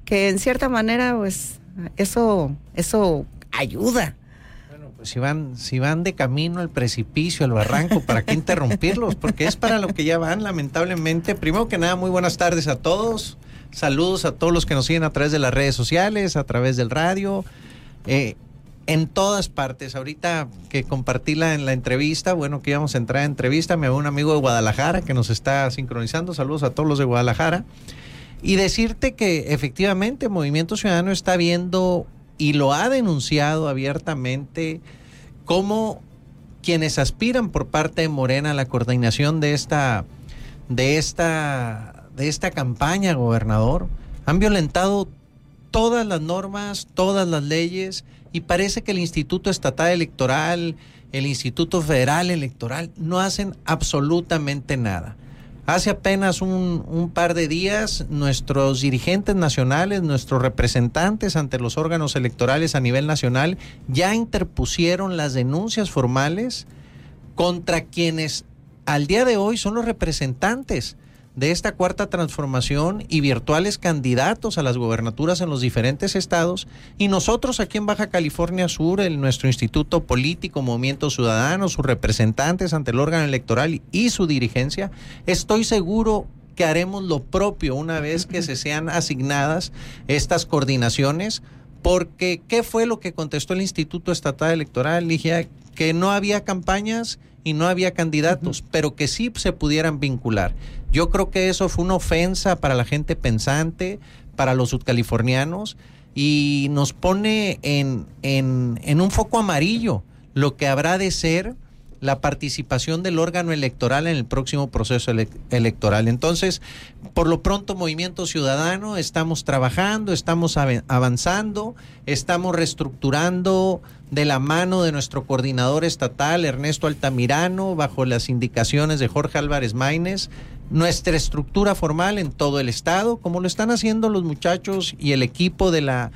que en cierta manera, pues, eso ayuda. Bueno, pues si van de camino al precipicio, al barranco, ¿para qué interrumpirlos? Porque es para lo que ya van, lamentablemente. Primero que nada, muy buenas tardes a todos. Saludos a todos los que nos siguen a través de las redes sociales, a través del radio, en todas partes. Ahorita que compartí en la entrevista, bueno, que íbamos a entrar en entrevista, me veo un amigo de Guadalajara que nos está sincronizando. Saludos a todos los de Guadalajara. Y decirte que efectivamente Movimiento Ciudadano está viendo y lo ha denunciado abiertamente como quienes aspiran por parte de Morena a la coordinación de esta campaña, gobernador, han violentado todas las normas, todas las leyes, y parece que el Instituto Estatal Electoral, el Instituto Federal Electoral no hacen absolutamente nada. Hace apenas un par de días, nuestros dirigentes nacionales, nuestros representantes ante los órganos electorales a nivel nacional, ya interpusieron las denuncias formales contra quienes al día de hoy son los representantes de esta cuarta transformación y virtuales candidatos a las gobernaturas en los diferentes estados. Y nosotros aquí en Baja California Sur, nuestro instituto político, Movimiento Ciudadano, sus representantes ante el órgano electoral y su dirigencia, estoy seguro que haremos lo propio una vez que se sean asignadas estas coordinaciones, porque ¿qué fue lo que contestó el Instituto Estatal Electoral? Dije que no había campañas y no había candidatos, pero que sí se pudieran vincular. Yo creo que eso fue una ofensa para la gente pensante, para los sudcalifornianos, y nos pone en un foco amarillo lo que habrá de ser la participación del órgano electoral en el próximo proceso electoral. Entonces, por lo pronto, Movimiento Ciudadano, estamos trabajando, estamos avanzando, estamos reestructurando de la mano de nuestro coordinador estatal, Ernesto Altamirano, bajo las indicaciones de Jorge Álvarez Maínez, nuestra estructura formal en todo el estado, como lo están haciendo los muchachos y el equipo de la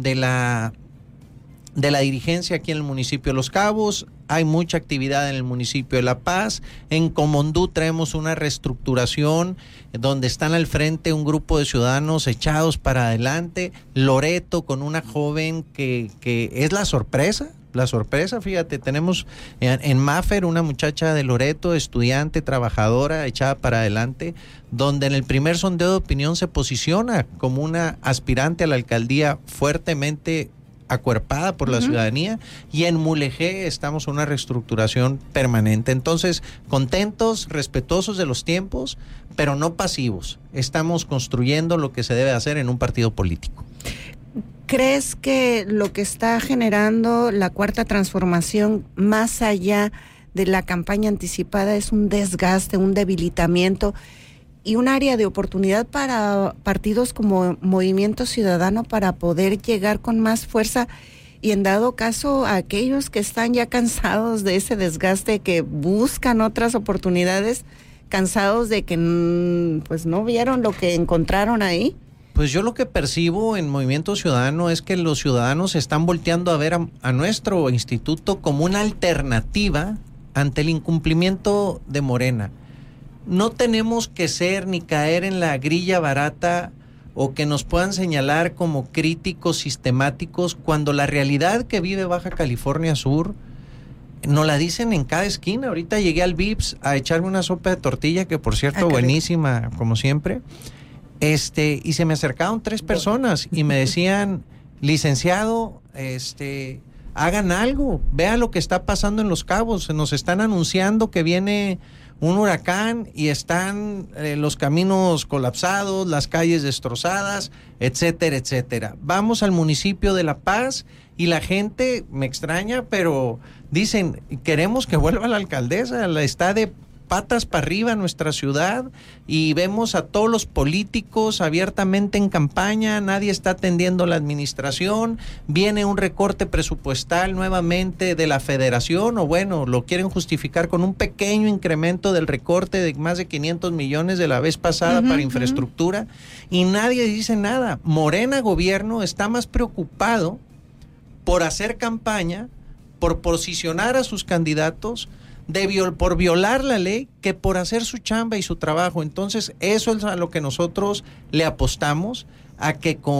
dirigencia aquí en el municipio de Los Cabos. Hay mucha actividad en el municipio de La Paz. En Comondú traemos una reestructuración donde están al frente un grupo de ciudadanos echados para adelante. Loreto con una joven que es la sorpresa, fíjate, tenemos en Maffer una muchacha de Loreto, estudiante, trabajadora, echada para adelante, donde en el primer sondeo de opinión se posiciona como una aspirante a la alcaldía fuertemente acuerpada por la ciudadanía, y en Mulegé estamos en una reestructuración permanente. Entonces, contentos, respetuosos de los tiempos, pero no pasivos. Estamos construyendo lo que se debe hacer en un partido político. ¿Crees que lo que está generando la cuarta transformación, más allá de la campaña anticipada, es un desgaste, un debilitamiento y un área de oportunidad para partidos como Movimiento Ciudadano para poder llegar con más fuerza, y en dado caso a aquellos que están ya cansados de ese desgaste, que buscan otras oportunidades, cansados de que pues no vieron lo que encontraron ahí? Pues yo lo que percibo en Movimiento Ciudadano es que los ciudadanos están volteando a ver a nuestro instituto como una alternativa ante el incumplimiento de Morena. No tenemos que ser ni caer en la grilla barata o que nos puedan señalar como críticos sistemáticos, cuando la realidad que vive Baja California Sur nos la dicen en cada esquina. Ahorita llegué al Vips a echarme una sopa de tortilla, que por cierto buenísima como siempre, y se me acercaron 3 personas y me decían: licenciado, hagan algo, vea lo que está pasando en Los Cabos, nos están anunciando que viene un huracán y están los caminos colapsados, las calles destrozadas, etcétera, etcétera. Vamos al municipio de La Paz y la gente, me extraña, pero dicen: queremos que vuelva la alcaldesa, está de patas para arriba nuestra ciudad, y vemos a todos los políticos abiertamente en campaña, nadie está atendiendo la administración, viene un recorte presupuestal nuevamente de la federación, o bueno, lo quieren justificar con un pequeño incremento del recorte de más de 500 millones de la vez pasada para infraestructura, y nadie dice nada. Morena Gobierno está más preocupado por hacer campaña, por posicionar a sus candidatos, por violar la ley, que por hacer su chamba y su trabajo. Entonces, eso es a lo que nosotros le apostamos, a que con